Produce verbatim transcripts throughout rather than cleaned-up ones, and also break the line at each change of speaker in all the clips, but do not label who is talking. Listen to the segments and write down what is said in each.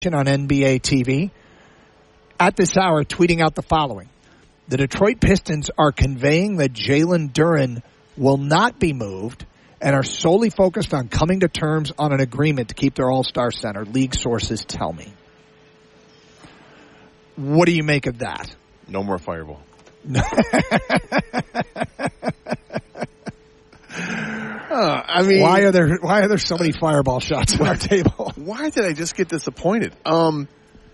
on N B A T V at this hour tweeting out the following. The Detroit Pistons are conveying that Jalen Duren will not be moved and are solely focused on coming to terms on an agreement to keep their all-star center, league sources tell me. What do you make of that?
No more Fireball. Uh, I mean,
why are there why are there so many Fireball shots on our table?
Why did I just get disappointed? Um,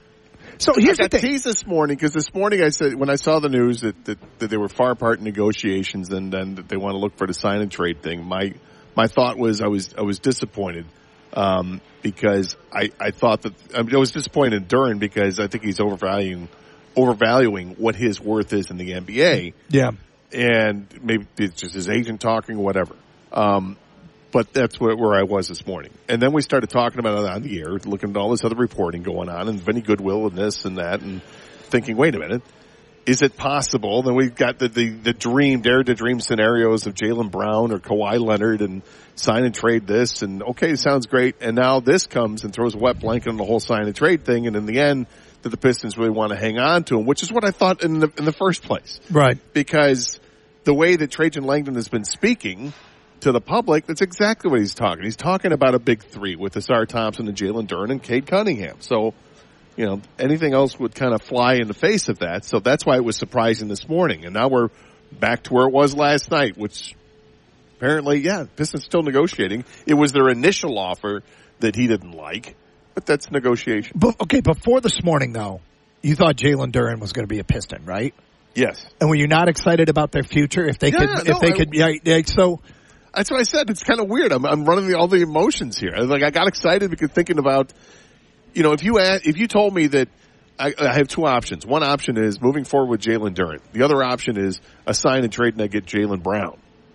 so here's
I got
the thing.
teased this morning because this morning I said when I saw the news that, that, that they were far apart in negotiations and then that they want to look for the sign and trade thing. My my thought was I was I was disappointed um, because I, I thought that I, mean, I was disappointed in Duren because I think he's overvaluing overvaluing what his worth is in the N B A.
Yeah,
and maybe it's just his agent talking or whatever. Um, but that's where, where I was this morning. And then we started talking about it on the air, looking at all this other reporting going on and Vinny Goodwill and this and that and thinking, wait a minute, is it possible? Then we've got the, the, the dream, dare to dream scenarios of Jaylen Brown or Kawhi Leonard and sign and trade this and okay, sounds great. And now this comes and throws a wet blanket on the whole sign and trade thing. And in the end, that the Pistons really want to hang on to him, which is what I thought in the, in the first place.
Right.
Because the way that Trajan Langdon has been speaking to the public, that's exactly what he's talking. He's talking about a big three with Asar Thompson and Jalen Duren and Cade Cunningham. So, you know, anything else would kind of fly in the face of that. So that's why it was surprising this morning. And now we're back to where it was last night, which apparently, yeah, Pistons still negotiating. It was their initial offer that he didn't like, but that's negotiation.
But, okay, before this morning, though, you thought Jalen Duren was going to be a Piston, right?
Yes.
And were you not excited about their future if they
yeah,
could?
No,
if they
I,
could, yeah, yeah, so.
That's what I said. It's kind of weird. I'm, I'm running the, all the emotions here. Like I got excited because thinking about, you know, if you add, if you told me that I, I have two options. One option is moving forward with Jalen Duren. The other option is a sign and trade and I get Jaylen Brown.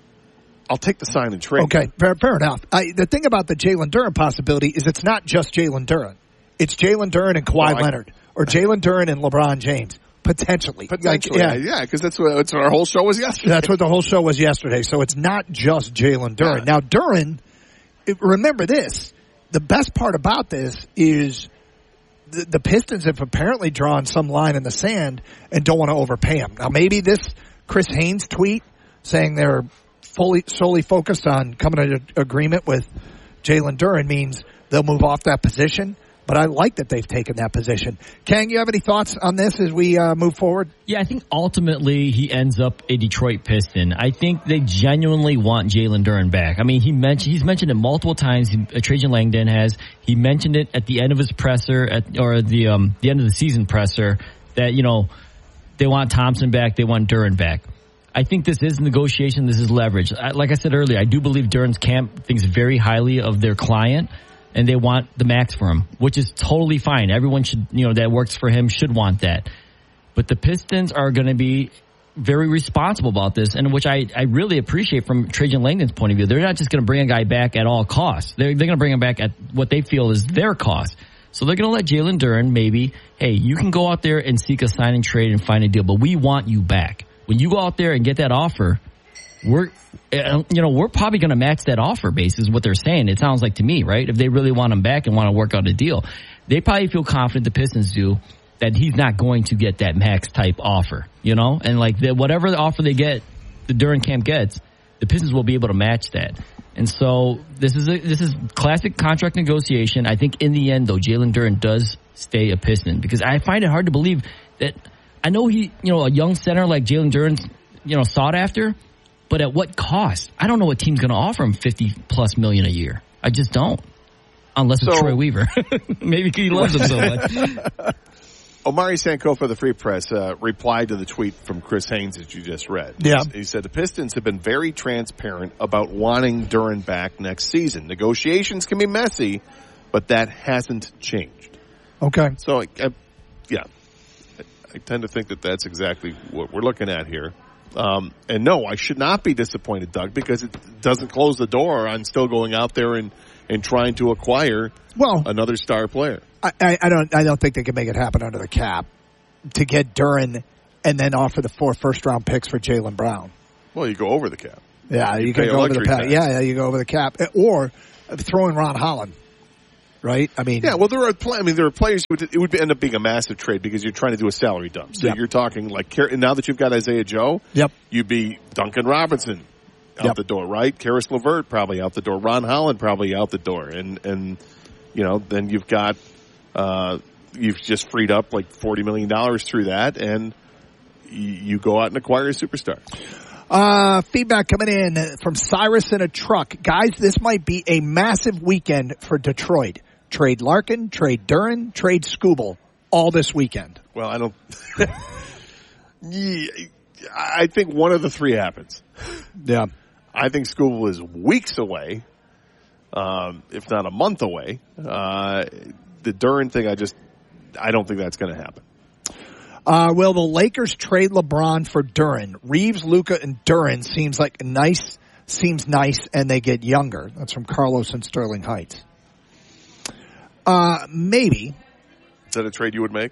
I'll take the sign and trade.
Okay, fair, fair enough. I, the thing about the Jalen Duren possibility is it's not just Jalen Duren. It's Jalen Duren and Kawhi
well, I,
Leonard or Jalen Duren and LeBron James. Potentially.
Potentially,
like,
yeah, because yeah, that's what, that's what our whole show was yesterday.
That's what the whole show was yesterday. So it's not just Jalen Duren. Yeah. Now, Duren, it, remember this, the best part about this is the, the Pistons have apparently drawn some line in the sand and don't want to overpay him. Now, maybe this Chris Haynes tweet saying they're fully solely focused on coming to an agreement with Jalen Duren means they'll move off that position. But I like that they've taken that position. Kang, you have any thoughts on this as we uh, move forward?
Yeah, I think ultimately he ends up a Detroit Piston. I think they genuinely want Jalen Duren back. I mean, he mentioned he's mentioned it multiple times. He, uh, Trajan Langdon has. He mentioned it at the end of his presser, at, or the um, the end of the season presser, that you know they want Thompson back, they want Duren back. I think this is negotiation. This is leverage. I, like I said earlier, I do believe Duren's camp thinks very highly of their client. And they want the max for him, which is totally fine. Everyone should, you know, that works for him should want that. But the Pistons are going to be very responsible about this, and which I, I really appreciate from Trajan Langdon's point of view. They're not just going to bring a guy back at all costs. They're, they're going to bring him back at what they feel is their cost. So they're going to let Jalen Duren maybe, hey, you can go out there and seek a sign and trade and find a deal, but we want you back. When you go out there and get that offer, we're, you know, we're probably going to match that offer base is what they're saying. It sounds like to me, right? If they really want him back and want to work out a deal, they probably feel confident, the Pistons do, that he's not going to get that max type offer, you know? And like the, whatever the offer they get, the Duren camp gets, the Pistons will be able to match that. And so this is a, this is classic contract negotiation. I think in the end, though, Jalen Duren does stay a Piston because I find it hard to believe that I know he, you know, a young center like Jalen Duren's, you know, sought after. But at what cost? I don't know what team's going to offer him fifty plus million a year. I just don't. Unless it's so, Troy Weaver. Maybe he loves him so much.
Omari Sankofa of the Free Press uh, replied to the tweet from Chris Haynes that you just read.
Yeah.
He said, the Pistons have been very transparent about wanting Duren back next season. Negotiations can be messy, but that hasn't changed.
Okay.
So, I, I, yeah, I, I tend to think that that's exactly what we're looking at here. Um, and no, I should not be disappointed, Doug, because it doesn't close the door on still going out there and, and trying to acquire
well,
another star player.
I, I, I don't I don't think they can make it happen under the cap to get Duren and then offer the four first round picks for Jaylen Brown.
Well, you go over the cap.
Yeah, you,
you
can go over the cap.
tax.
Yeah, yeah, you go over the cap. Or throw in Ron Holland. right? I mean,
yeah. Well, there are. Play, I mean, there are players who would, it would end up being a massive trade because you're trying to do a salary dump. So
yep.
you're talking like now that you've got Isaiah Joe,
yep.
you'd be Duncan Robinson out
yep.
the door, right? Karis LeVert probably out the door. Ron Holland probably out the door, and and you know then you've got uh, you've just freed up like forty million dollars through that, and you, you go out and acquire a superstar.
Uh, feedback coming in from Cyrus in a truck. Guys, this might be a massive weekend for Detroit. Trade Larkin, trade Duren, trade Skubal, all this weekend.
Well, I don't. yeah, I think one of the three happens.
Yeah.
I think Skubal is weeks away, um, if not a month away. Uh, the Duren thing, I just, I don't think that's going to happen.
Uh, will the Lakers trade LeBron for Duren? Reeves, Luka, and Duren seems like nice, seems nice, and they get younger. That's from Carlos in Sterling Heights. Uh, maybe.
Is that a trade you would make?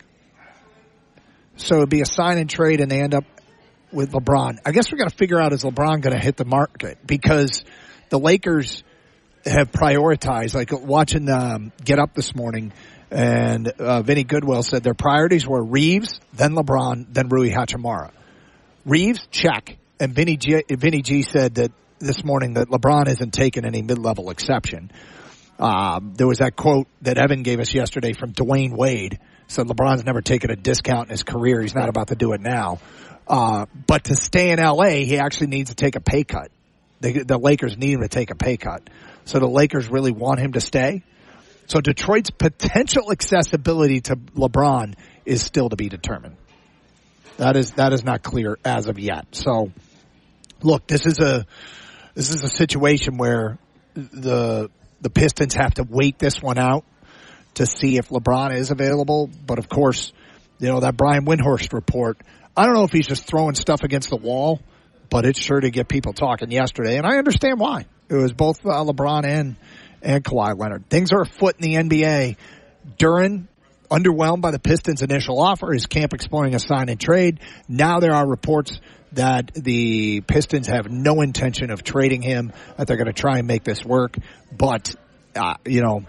So it'd be a sign and trade, and they end up with LeBron. I guess we got to figure out, is LeBron going to hit the market? Because the Lakers have prioritized, like watching um, Get Up this morning, and uh, Vinny Goodwill said their priorities were Reeves, then LeBron, then Rui Hachimura. Reeves, check. And Vinny G, Vinny G said that this morning that LeBron isn't taking any mid-level exception. Um, there was that quote that Evan gave us yesterday from Dwayne Wade. Said LeBron's never taken a discount in his career. He's not about to do it now. Uh, but to stay in L A, he actually needs to take a pay cut. The, the Lakers need him to take a pay cut. So the Lakers really want him to stay. So Detroit's potential accessibility to LeBron is still to be determined. That is, that is not clear as of yet. So look, this is a, this is a situation where the, the Pistons have to wait this one out to see if LeBron is available. But of course, you know, that Brian Windhorst report, I don't know if he's just throwing stuff against the wall, but it's sure to get people talking yesterday. And I understand why. It was both uh, LeBron and, and Kawhi Leonard. Things are afoot in the N B A. Duren, underwhelmed by the Pistons' initial offer, is camp exploring a sign and trade. Now there are reports that the Pistons have no intention of trading him, that they're going to try and make this work. But, uh, you know,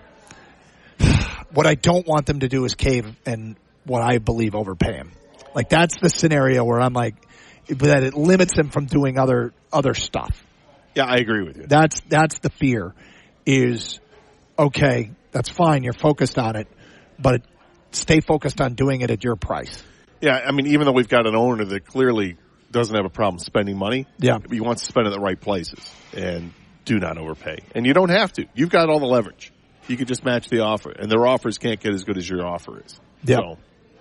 what I don't want them to do is cave and what I believe overpay him. Like, that's the scenario where I'm like, that it limits them from doing other, other stuff.
Yeah, I agree with you.
That's, that's the fear is, okay, that's fine. You're focused on it, but stay focused on doing it at your price.
Yeah. I mean, even though we've got an owner that clearly doesn't have a problem spending money.
Yeah.
He wants to spend it in the right places and do not overpay. And you don't have to. You've got all the leverage. You can just match the offer, and their offers can't get as good as your offer is.
Yeah.
So.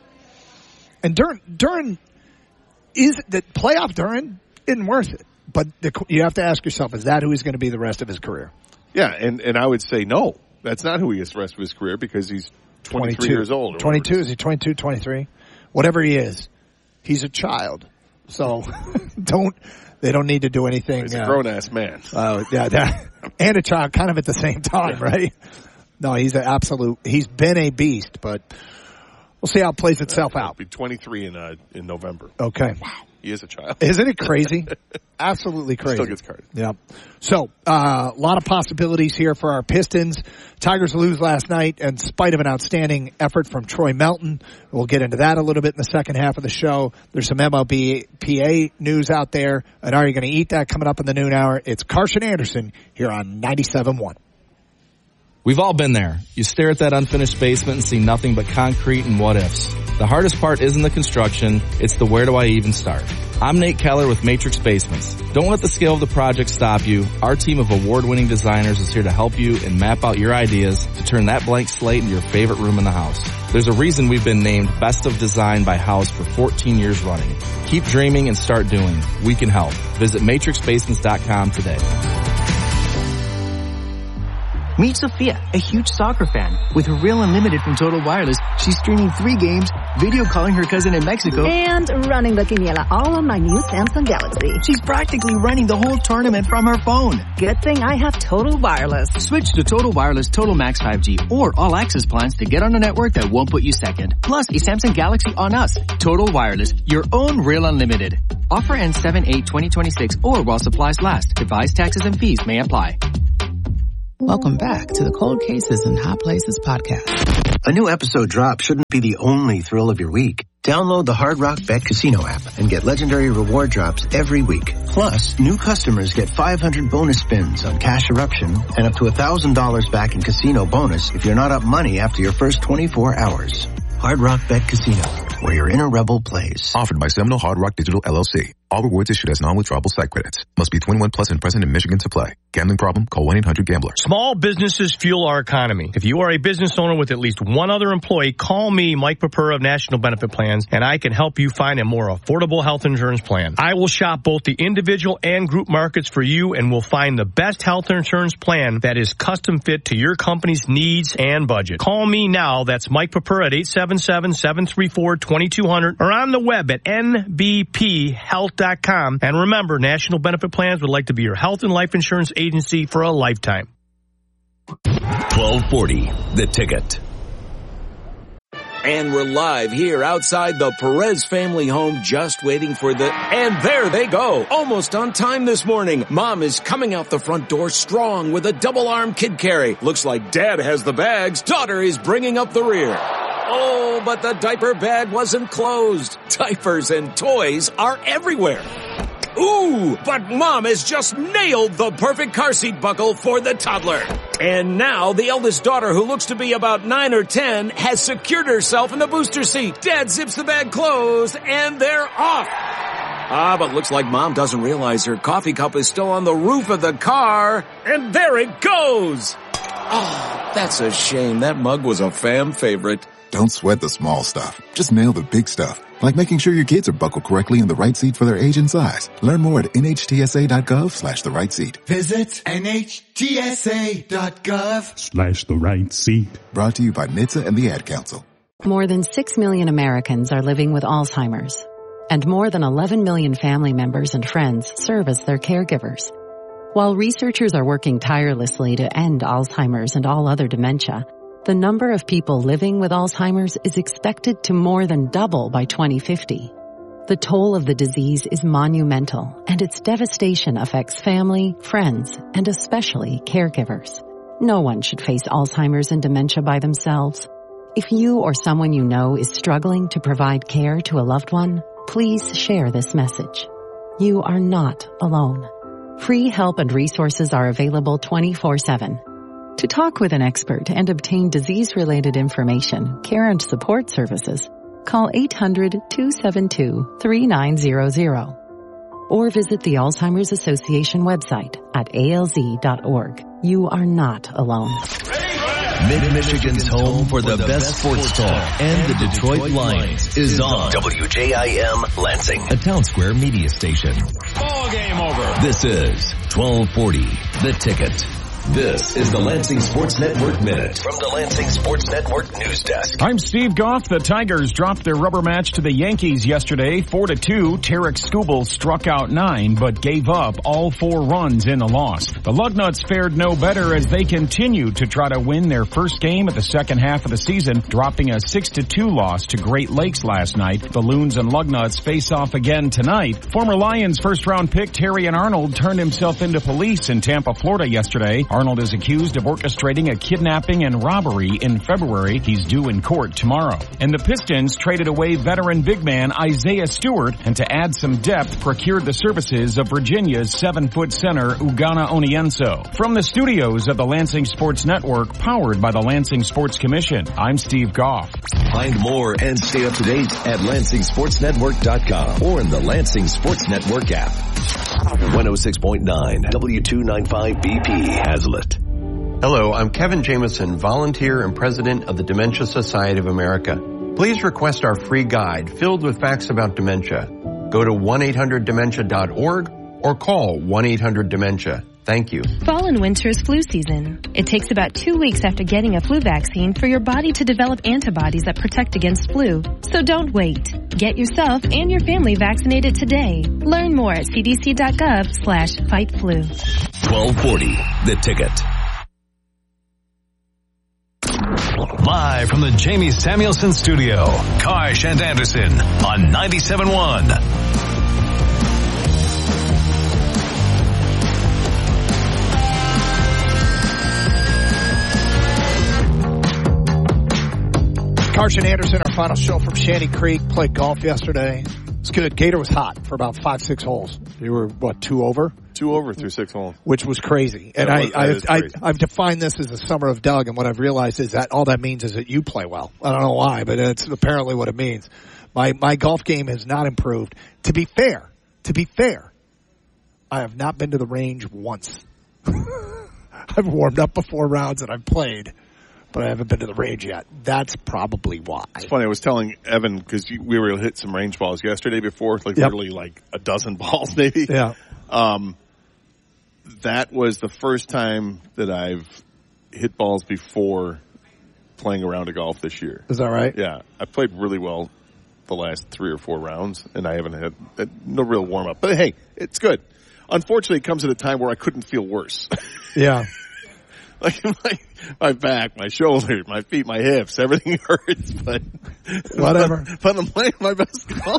And Duren, Duren is the playoff Duren isn't worth it. But the, you have to ask yourself, is that who he's going to be the rest of his career?
Yeah, and, and I would say no. That's not who he is the rest of his career because he's twenty-three
twenty-two
years old.
twenty-two, is he twenty-two, twenty-three? Whatever he is, he's a child. So don't, they don't need to do anything.
He's a
uh,
grown-ass man.
Uh, yeah, that, and a child kind of at the same time, right? No, he's an absolute, he's been a beast, but we'll see how it plays itself
uh,
out.
He'll be twenty-three in, uh, in November.
Okay.
Wow. He is a child.
Isn't it crazy? Absolutely crazy.
Still gets carded.
Yeah. So, uh, a lot of possibilities here for our Pistons. Tigers lose last night in spite of an outstanding effort from Troy Melton. We'll get into that a little bit in the second half of the show. There's some M L B P A news out there. And are you going to eat that coming up in the noon hour? It's Carson Anderson here on ninety-seven point one.
We've all been there. You stare at that unfinished basement and see nothing but concrete and what ifs. The hardest part isn't the construction, it's the where do I even start. I'm Nate Keller with Matrix Basements. Don't let the scale of the project stop you. Our team of award-winning designers is here to help you and map out your ideas to turn that blank slate into your favorite room in the house. There's a reason we've been named Best of Design by House for fourteen years running. Keep dreaming and start doing. We can help. Visit matrix basements dot com today.
Meet Sophia, a huge soccer fan. With her Real Unlimited from Total Wireless, she's streaming three games, video calling her cousin in Mexico,
and running the Quiniela all on my new Samsung Galaxy.
She's practically running the whole tournament from her phone.
Good thing I have Total Wireless.
Switch to Total Wireless Total Max five G or All Access plans to get on a network that won't put you second. Plus, a Samsung Galaxy on us. Total Wireless, your own Real Unlimited. Offer ends seven eight twenty twenty-six or while supplies last. Device taxes and fees may apply.
Welcome back to the Cold Cases and Hot Places podcast.
A new episode drop shouldn't be the only thrill of your week. Download the Hard Rock Bet Casino app and get legendary reward drops every week. Plus, new customers get five hundred bonus spins on Cash Eruption and up to one thousand dollars back in casino bonus if you're not up money after your first twenty-four hours. Hard Rock Bet Casino, where your inner rebel plays.
Offered by Seminole Hard Rock Digital L L C. All rewards issued as non-withdrawable site credits. Must be twenty-one plus and present in Michigan to play. Gambling problem? Call one eight hundred gambler.
Small businesses fuel our economy. If you are a business owner with at least one other employee, call me, Mike Papura of National Benefit Plans, and I can help you find a more affordable health insurance plan. I will shop both the individual and group markets for you and will find the best health insurance plan that is custom fit to your company's needs and budget. Call me now. That's Mike Papura at eight seven seven, seven three four, two two zero zero or on the web at N B P health dot com. And remember, National Benefit Plans would like to be your health and life insurance agency for a lifetime.
twelve forty, The Ticket. And we're live here outside the Perez family home, just waiting for the... And there they go, almost on time this morning. Mom is coming out the front door strong with a double-arm kid carry. Looks like Dad has the bags. Daughter is bringing up the rear. Oh, but the diaper bag wasn't closed. Diapers and toys are everywhere. Ooh, but Mom has just nailed the perfect car seat buckle for the toddler. And now the eldest daughter, who looks to be about nine or ten, has secured herself in the booster seat. Dad zips the bag closed, and they're off. Ah, but looks like Mom doesn't realize her coffee cup is still on the roof of the car. And there it goes. Oh, that's a shame. That mug was a fam favorite.
Don't sweat the small stuff. Just nail the big stuff. Like making sure your kids are buckled correctly in the right seat for their age and size. Learn more at N H T S A dot gov slash the right seat.
Visit N H T S A dot gov
slash the right seat.
Brought to you by N H T S A and the Ad Council.
More than six million Americans are living with Alzheimer's, and more than eleven million family members and friends serve as their caregivers. While researchers are working tirelessly to end Alzheimer's and all other dementia, the number of people living with Alzheimer's is expected to more than double by twenty fifty. The toll of the disease is monumental, and its devastation affects family, friends, and especially caregivers. No one should face Alzheimer's and dementia by themselves. If you or someone you know is struggling to provide care to a loved one, please share this message. You are not alone. Free help and resources are available twenty-four seven. To talk with an expert and obtain disease-related information, care and support services, call eight hundred, two seven two, three nine zero zero or visit the Alzheimer's Association website at A L Z dot org. You are not alone.
Mid-Michigan's home for the best sports talk and the Detroit Lions is on W J I M Lansing, a Town Square media station.
Ball game over.
This is twelve forty, The Ticket. This is the Lansing Sports Network Minute from the Lansing Sports Network News Desk.
I'm Steve Goff. The Tigers dropped their rubber match to the Yankees yesterday, four to two. Tarek Skubal struck out nine, but gave up all four runs in the loss. The Lugnuts fared no better as they continued to try to win their first game of the second half of the season, dropping a six to two loss to Great Lakes last night. The Loons and Lugnuts face off again tonight. Former Lions first-round pick Terrion Arnold turned himself into police in Tampa, Florida yesterday. Arnold is accused of orchestrating a kidnapping and robbery in February. He's due in court tomorrow. And the Pistons traded away veteran big man Isaiah Stewart, and to add some depth, procured the services of Virginia's seven-foot center Ugana Onienso. From the studios of the Lansing Sports Network, powered by the Lansing Sports Commission, I'm Steve Goff.
Find more and stay up to date at Lansing Sports Network dot com or in the Lansing Sports Network app. one oh six point nine W two ninety-five B P Hazlitt.
Hello, I'm Kevin Jameson, volunteer and president of the Dementia Society of America. Please request our free guide filled with facts about dementia. Go to one eight hundred dementia dot org or call one eight hundred dementia. Thank you.
Fall and winter is flu season. It takes about two weeks after getting a flu vaccine for your body to develop antibodies that protect against flu. So don't wait. Get yourself and your family vaccinated today. Learn more at cdc.gov slash fight flu.
twelve forty, The Ticket.
Live from the Jamie Samuelson Studio, Karsh and Anderson on ninety-seven point one.
Carson Anderson, our final show from Shanty Creek, played golf yesterday. It's good. Gator was hot for about five, six holes. You were, what, two over?
Two over through six holes.
Which was crazy. And
That
I,
was- that
I,
is
I,
crazy.
I've defined this as the summer of Doug, and what I've realized is that all that means is that you play well. I don't know why, but it's apparently what it means. My, my golf game has not improved. To be fair, to be fair, I have not been to the range once. I've warmed up before rounds and I've played, but I haven't been to the range yet. That's probably why.
It's funny. I was telling Evan because we were able to hit some range balls yesterday before, like
Yep.
literally like a dozen balls, maybe.
Yeah.
Um, that was the first time that I've hit balls before playing a round of golf this year.
Is that right?
Yeah, I played really well the last three or four rounds, and I haven't had uh, no real warm up. But hey, it's good. Unfortunately, it comes at a time where I couldn't feel worse.
Yeah.
Like my, my back, my shoulders, my feet, my hips, everything hurts, but
Whatever.
But, but I'm playing my best golf.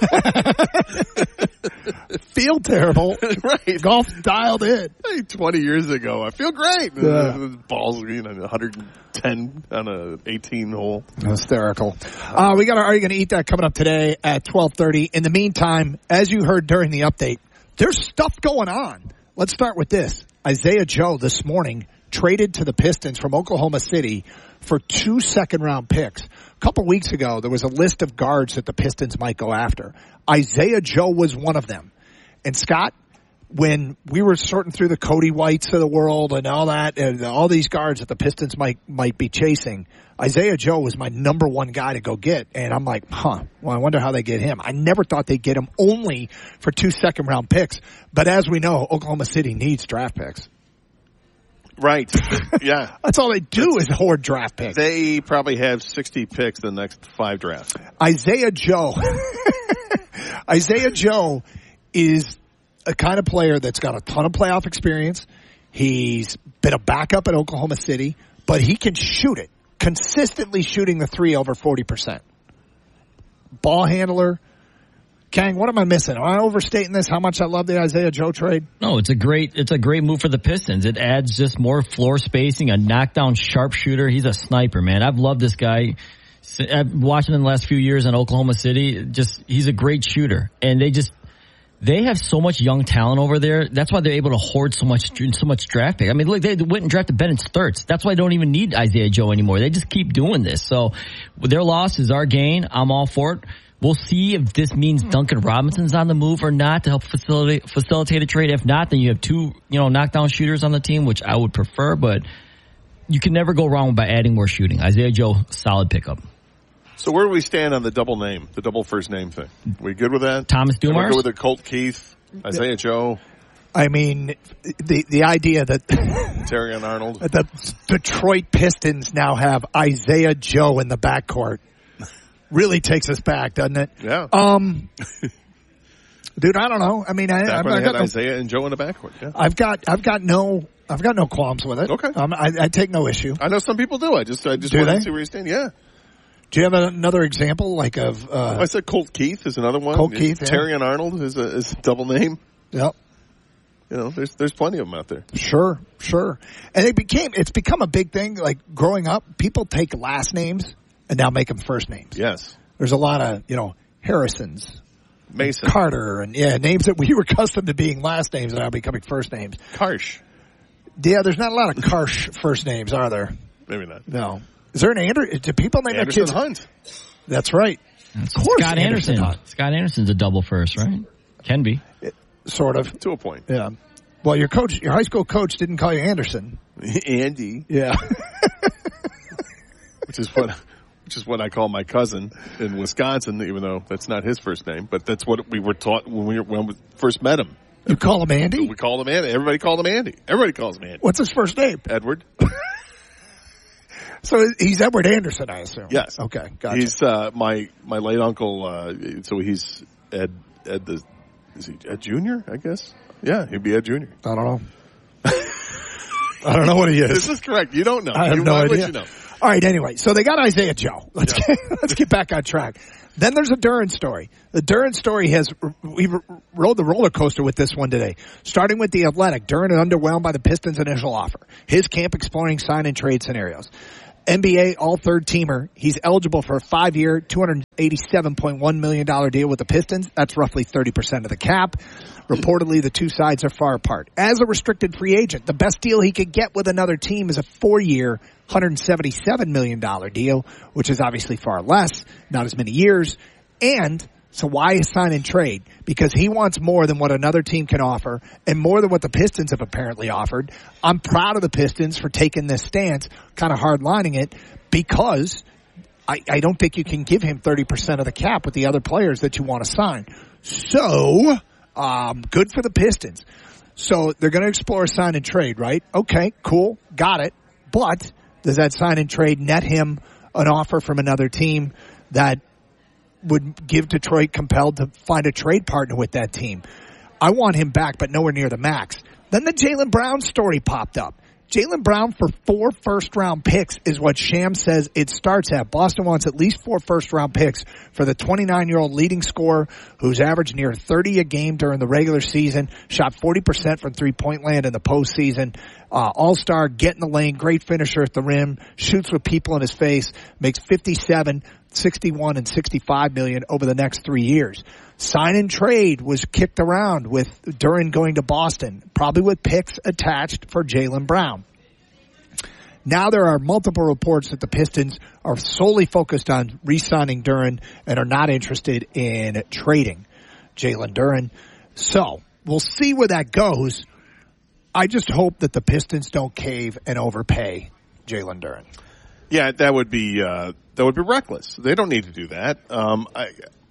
Feel terrible.
Right.
Golf dialed in.
Hey, twenty years ago, I feel great.
Yeah.
The balls, you know, one hundred ten on a eighteen hole.
Hysterical. Uh, we got our Are You Going to Eat That coming up today at twelve thirty. In the meantime, as you heard during the update, there's stuff going on. Let's start with this. Isaiah Joe this morning traded to the Pistons from Oklahoma City for two second-round picks. A couple weeks ago, there was a list of guards that the Pistons might go after. Isaiah Joe was one of them. And Scott, when we were sorting through the Cody Whites of the world and all that, and all these guards that the Pistons might might be chasing, Isaiah Joe was my number one guy to go get. And I'm like, huh, well, I wonder how they get him. I never thought they'd get him only for two second-round picks. But as we know, Oklahoma City needs draft picks.
Right. Yeah.
That's all they do is hoard draft picks.
They probably have sixty picks the next five drafts.
Isaiah Joe. Isaiah Joe is a kind of player that's got a ton of playoff experience. He's been a backup at Oklahoma City, but he can shoot it. Consistently shooting the three over forty percent. Ball handler. Kang, what am I missing? Am I overstating this? How much I love the Isaiah Joe trade?
No, it's a great, it's a great move for the Pistons. It adds just more floor spacing, a knockdown sharpshooter. He's a sniper, man. I've loved this guy. I've watched him in the last few years in Oklahoma City. Just, he's a great shooter. And they just, they have so much young talent over there. That's why they're able to hoard so much, so much draft pick. I mean, look, they went and drafted Bennett Sturts. That's why they don't even need Isaiah Joe anymore. They just keep doing this. So their loss is our gain. I'm all for it. We'll see if this means Duncan Robinson's on the move or not to help facilitate facilitate a trade. If not, then you have two, you know, knockdown shooters on the team, which I would prefer. But you can never go wrong by adding more shooting. Isaiah Joe, solid pickup.
So where do we stand on the double name, the double first name thing? We good with that?
Thomas Dumars?
We go with the Colt Keith, Isaiah Joe.
I mean, the the idea that
Terrion Arnold.
the Detroit Pistons now have Isaiah Joe in the backcourt really takes us back, doesn't it?
Yeah.
Um, dude, I don't know. I mean, I,
Back
I've,
when
I've
they had
got no,
Isaiah and Joe in the backcourt. Yeah.
I've got, I've got no, I've got no qualms with it.
Okay.
Um, I, I take no issue.
I know some people do. I just, I just
Do
wanted
they?
to see where you stand. Yeah.
Do you have another example, like of? Uh,
I said Colt Keith is another one.
Colt Keith, yeah.
Terrion Arnold is a, is a double name.
Yep.
You know, there's there's plenty of them out there.
Sure, sure. And it became, it's become a big thing. Like growing up, people take last names and now make them first names.
Yes.
There's a lot of, you know, Harrisons,
Mason,
Carter, and yeah, names that we were accustomed to being last names are now becoming first names.
Karsh.
Yeah, there's not a lot of Karsh first names, are there?
Maybe not.
No. Is there an Anderson? Do people name their
Anderson
kids?
Hunt.
That's right.
Of
course
Scott
Anderson
Anderson.
Hunt.
Scott Anderson's a double first, right? Can be.
Sort of.
To a point.
Yeah. Well, your coach, your high school coach didn't call you Anderson.
Andy.
Yeah.
Which is what which is what I call my cousin in Wisconsin, even though that's not his first name, but that's what we were taught when we, were, when we first met him.
You call him Andy?
We called him Andy. Everybody called him Andy. Everybody calls him Andy.
What's his first name?
Edward.
So he's Edward Anderson, I assume.
Yes.
Okay, gotcha.
He's uh, my my late uncle. Uh, so he's Ed Ed the is he Ed Junior? I guess. Yeah, he'd be Ed Junior.
I don't know. I don't know what he is.
This is correct. You don't know.
I have
you,
no
why
idea.
would you know?
All right. Anyway, so they got Isaiah Joe. Let's
Yeah.
get, let's get back on track. Then there's a Duran story. The Duran story has we rode the roller coaster with this one today. Starting with the Athletic, Duran is underwhelmed by the Pistons' initial offer. His camp exploring sign and trade scenarios. N B A all-third teamer. He's eligible for a five-year, two hundred eighty-seven point one million dollars deal with the Pistons. That's roughly thirty percent of the cap. Reportedly, the two sides are far apart. As a restricted free agent, the best deal he could get with another team is a four-year, one hundred seventy-seven million dollars deal, which is obviously far less, not as many years. And so why sign and trade? Because he wants more than what another team can offer and more than what the Pistons have apparently offered. I'm proud of the Pistons for taking this stance, kind of hardlining it, because I, I don't think you can give him thirty percent of the cap with the other players that you want to sign. So, um, good for the Pistons. So they're going to explore a sign and trade, right? Okay, cool. Got it. But does that sign and trade net him an offer from another team that would give Detroit compelled to find a trade partner with that team? I want him back, but nowhere near the max. Then the Jaylen Brown story popped up. Jaylen Brown for four first-round picks is what Shams says it starts at. Boston wants at least four first-round picks for the twenty-nine-year-old leading scorer who's averaged near thirty a game during the regular season, shot forty percent from three-point land in the postseason, uh, all-star, get in the lane, great finisher at the rim, shoots with people in his face, makes fifty-seven, sixty-one, and sixty-five million over the next three years. Sign and trade was kicked around with Duren going to Boston, probably with picks attached for Jaylen Brown. Now there are multiple reports that the Pistons are solely focused on re-signing Duren and are not interested in trading Jalen Duren. So we'll see where that goes. I just hope that the Pistons don't cave and overpay Jalen Duren.
Yeah, that would be uh, that would be reckless. They don't need to do that. Um, I.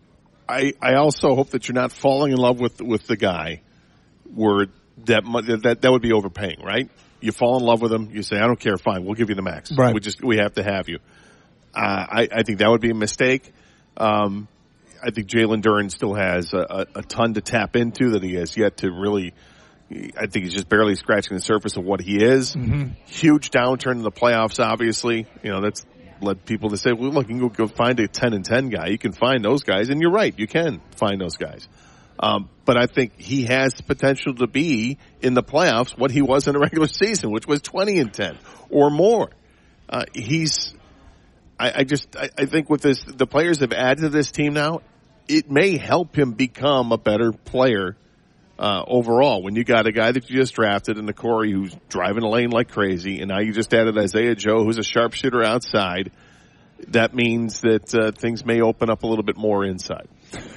I, I also hope that you're not falling in love with with the guy where that that that would be overpaying, right? You fall in love with him, you say, I don't care, fine, we'll give you the max.
Right.
We just we have to have you. Uh, I, I think that would be a mistake. Um, I think Jalen Duren still has a, a, a ton to tap into that he has yet to really. I think he's just barely scratching the surface of what he is.
Mm-hmm.
Huge downturn in the playoffs, obviously. You know, that's led people to say, well, look, you can go, go find a ten and ten guy. You can find those guys. And you're right. You can find those guys. Um, but I think he has potential to be in the playoffs what he was in the regular season, which was twenty and ten or more. Uh, he's, I, I just, I, I think with this, the players have added to this team now, it may help him become a better player Uh, overall, when you got a guy that you just drafted in the Corey who's driving a lane like crazy, and now you just added Isaiah Joe, who's a sharpshooter outside, that means that uh, things may open up a little bit more inside.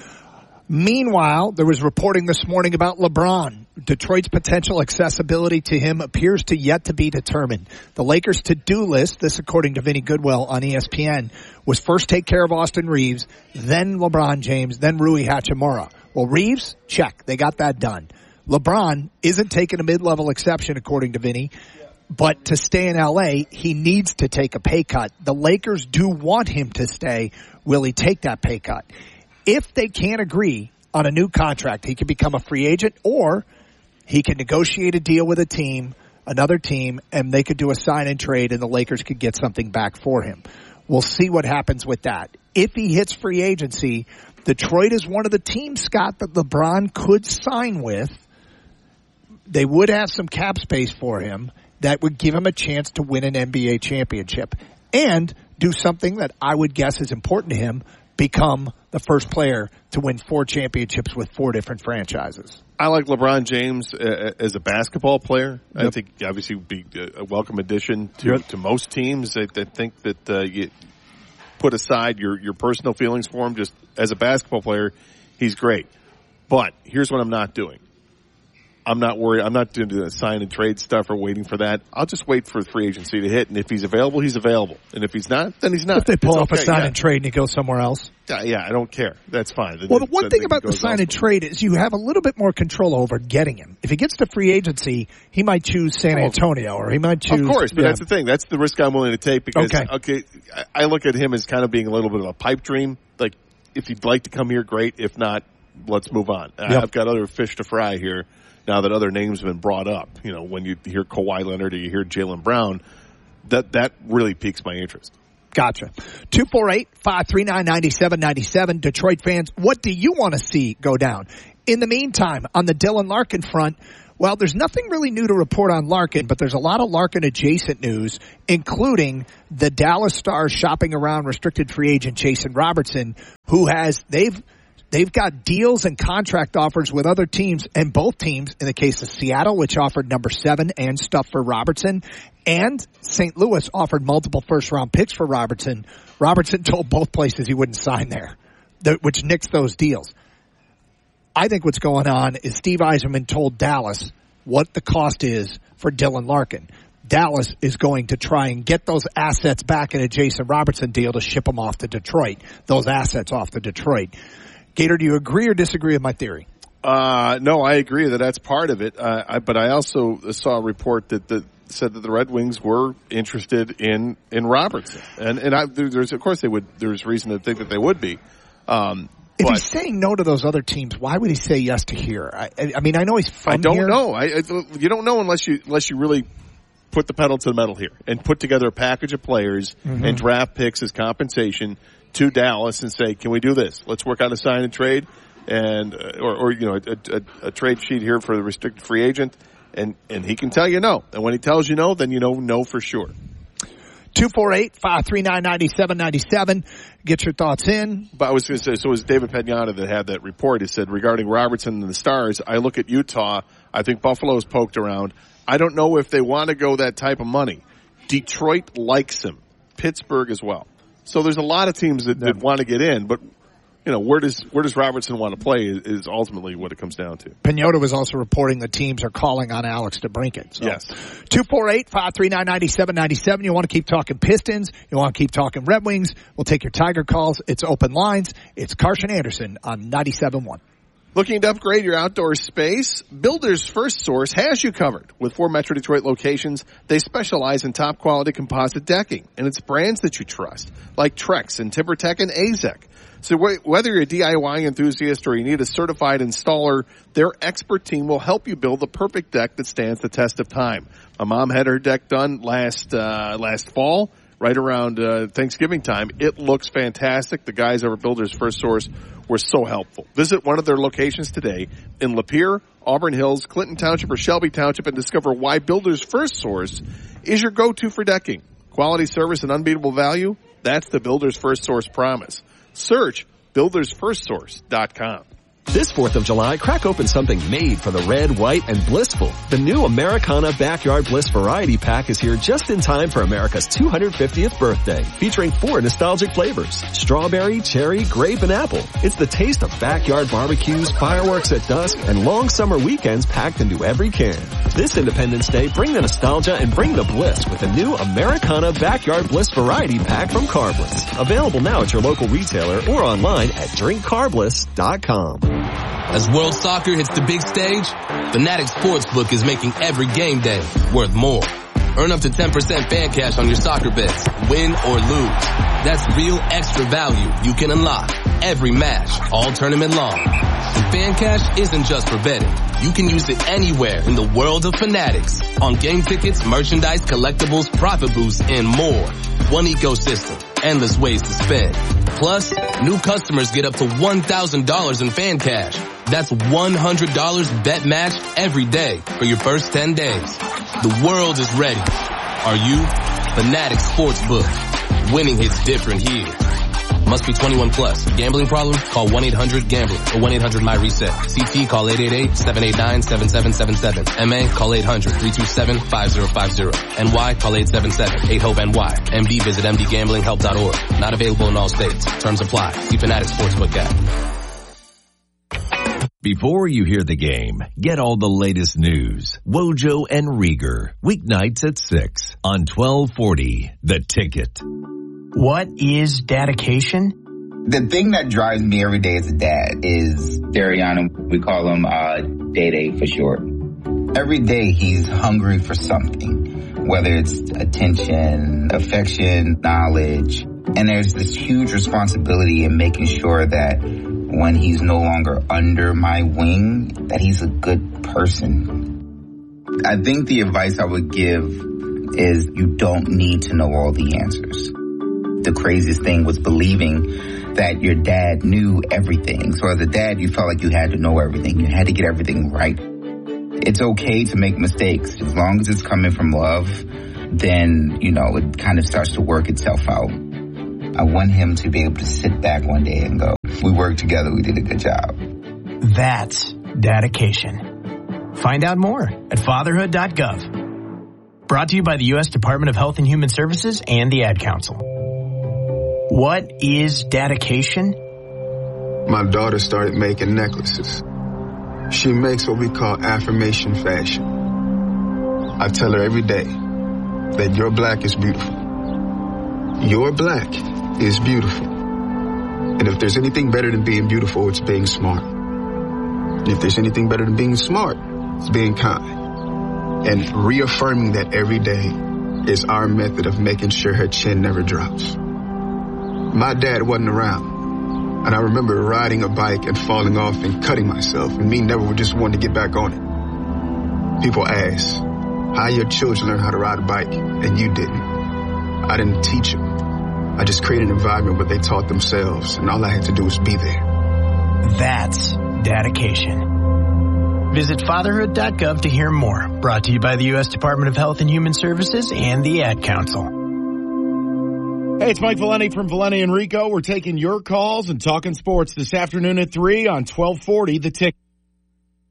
Meanwhile, there was reporting this morning about LeBron. Detroit's potential accessibility to him appears to yet to be determined. The Lakers' to-do list, this according to Vinny Goodwill on E S P N, was first take care of Austin Reeves, then LeBron James, then Rui Hachimura. Well, Reeves, check. They got that done. LeBron isn't taking a mid-level exception, according to Vinny, but to stay in L A, he needs to take a pay cut. The Lakers do want him to stay. Will he take that pay cut? If they can't agree on a new contract, he can become a free agent, or he can negotiate a deal with a team, another team, and they could do a sign and trade, and the Lakers could get something back for him. We'll see what happens with that. If he hits free agency, Detroit is one of the teams, Scott, that LeBron could sign with. They would have some cap space for him that would give him a chance to win an N B A championship and do something that I would guess is important to him, become the first player to win four championships with four different franchises.
I like LeBron James uh, as a basketball player.
Yep.
I think obviously would be a welcome addition to, yep. to most teams. I, I think that uh, you put aside your, your personal feelings for him. Just as a basketball player, he's great. But here's what I'm not doing. I'm not worried. I'm not doing the sign and trade stuff or waiting for that. I'll just wait for free agency to hit. And if he's available, he's available. And if he's not, then he's not.
If they pull
it's
off
okay,
a sign
yeah.
and trade and he goes somewhere else.
Yeah, yeah, I don't care. That's fine.
Well, the one thing about the sign and trade is you have a little bit more control over getting him. If he gets to free agency, he might choose San Antonio or he might choose.
Of course, but
yeah.
that's the thing. That's the risk I'm willing to take because,
okay,
okay I look at him as kind of being a little bit of a pipe dream. Like, if you'd like to come here, great. If not, let's move on.
Yep.
I've got other fish to fry here. Now that other names have been brought up, you know, when you hear Kawhi Leonard or you hear Jaylen Brown, that that really piques my interest.
Gotcha. two four eight, five three nine, nine seven nine seven. Detroit fans, what do you want to see go down? In the meantime, on the Dylan Larkin front, Well, there's nothing really new to report on Larkin, but there's a lot of Larkin-adjacent news, including the Dallas Stars shopping around restricted free agent Jason Robertson, who has, they've, they've got deals and contract offers with other teams, and both teams, in the case of Seattle, which offered number seven and stuff for Robertson, and Saint Louis offered multiple first-round picks for Robertson. Robertson told both places he wouldn't sign there, which nixed those deals. I think what's going on is Steve Yzerman told Dallas what the cost is for Dylan Larkin. Dallas is going to try and get those assets back in a Jason Robertson deal to ship them off to Detroit, those assets off to Detroit. Gator, do you agree or disagree with my theory?
Uh, no, I agree that that's part of it. Uh, I, but I also saw a report that the, said that the Red Wings were interested in, in Robertson. And, and I, there's, of course they would, there's reason to think that they would be. Um,
If
but,
he's saying no to those other teams, why would he say yes to here? I, I mean, I know he's from
I don't
here.
know. I, I, you don't know unless you unless you really put the pedal to the metal here and put together a package of players mm-hmm. and draft picks as compensation to Dallas and say, can we do this? Let's work out a sign and trade, and uh, or, or you know a, a, a trade sheet here for the restricted free agent, and and he can tell you no. And when he tells you no, then you know no for sure.
two four eight, five three nine, nine seven nine seven. Get your thoughts in.
But I was going to say, so it was David Pegnata that had that report. He said, regarding Robertson and the Stars, I look at Utah. I think Buffalo's poked around. I don't know if they want to go that type of money. Detroit likes him. Pittsburgh as well. So there's a lot of teams that, that want to get in, but you know, where does where does Robertson want to play is, is ultimately what it comes down to.
Pegnota was also reporting the teams are calling on Alex DeBrincat. So.
Yes.
two four eight, five three nine, nine seven nine seven. You want to keep talking Pistons. You want to keep talking Red Wings. We'll take your Tiger calls. It's open lines. It's Karsch Anderson on ninety-seven point one.
Looking to upgrade your outdoor space? Builders First Source has you covered. With four Metro Detroit locations, they specialize in top quality composite decking, and it's brands that you trust, like Trex and TimberTech and A Z E C. So whether you're a D I Y enthusiast or you need a certified installer, their expert team will help you build the perfect deck that stands the test of time. My mom had her deck done last uh, last fall, right around uh, Thanksgiving time. It looks fantastic. The guys over Builders First Source were so helpful. Visit one of their locations today in Lapeer, Auburn Hills, Clinton Township, or Shelby Township and discover why Builders First Source is your go-to for decking. Quality service and unbeatable value, that's the Builders First Source promise. Search builders first source dot com.
This fourth of July, crack open something made for the red, white, and blissful. The new Americana Backyard Bliss Variety Pack is here just in time for America's two hundred fiftieth birthday, featuring four nostalgic flavors: strawberry, cherry, grape, and apple. It's the taste of backyard barbecues, fireworks at dusk, and long summer weekends packed into every can. This Independence Day, bring the nostalgia and bring the bliss with the new Americana Backyard Bliss Variety Pack from Carbliss. Available now at your local retailer or online at drink carbliss dot com.
As World Soccer hits the big stage, Fanatics Sportsbook is making every game day worth more. Earn up to ten percent fan cash on your soccer bets, win or lose. That's real extra value you can unlock every match, all tournament long. And fan cash isn't just for betting. You can use it anywhere in the world of Fanatics. On game tickets, merchandise, collectibles, profit boosts, and more. One ecosystem. Endless ways to spend. Plus, new customers get up to one thousand dollars in fan cash. That's one hundred dollars bet match every day for your first ten days. The world is ready. Are you? Fanatics Sportsbook. Winning hits different here. Must be twenty-one plus. Gambling problem? Call one eight hundred gambler or one eight hundred my reset. C T call eight eight eight, seven eight nine, seven seven seven seven. M A call eight hundred, three two seven, five zero five zero. N Y call eight seven seven, eight hope N Y. M D visit m d gambling help dot org. Not available in all states. Terms apply. See Fanatics Sportsbook app.
Before you hear the game, get all the latest news. Wojo and Rieger, weeknights at six on twelve forty, The Ticket.
What is dedication?
The thing that drives me every day as a dad is Dariana. We call him uh, Day-Day for short. Every day he's hungry for something, whether it's attention, affection, knowledge. And there's this huge responsibility in making sure that when he's no longer under my wing, that he's a good person. I think the advice I would give is you don't need to know all the answers. The craziest thing was believing that your dad knew everything. So as a dad, you felt like you had to know everything. You had to get everything right. it's okay to make mistakes. As long as it's coming from love, then, you know, it kind of starts to work itself out. I want him to be able to sit back one day and go, we worked together, we did a good job.
That's dedication. Find out more at fatherhood dot gov. Brought to you by the U S Department of Health and Human Services and the Ad Council. What is dedication?
My daughter started making necklaces. She makes what we call affirmation fashion. I tell her every day that your black is beautiful. Your black is beautiful. And if there's anything better than being beautiful, it's being smart. And if there's anything better than being smart, it's being kind. And reaffirming that every day is our method of making sure her chin never drops. My dad wasn't around, and I remember riding a bike and falling off and cutting myself, and me never just wanting to get back on it. People ask, how your children learn how to ride a bike, and you didn't. I didn't teach them. I just created an environment where they taught themselves, and all I had to do was be there.
That's dedication. Visit fatherhood dot gov to hear more. Brought to you by the U S Department of Health and Human Services and the Ad Council.
Hey, it's Mike Valeni from Valeni and Rico. We're taking your calls and talking sports this afternoon at three on twelve forty The Ticket.